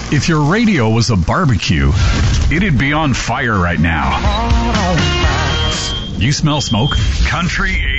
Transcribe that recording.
If your radio was a barbecue, it'd be on fire right now. You smell smoke? Country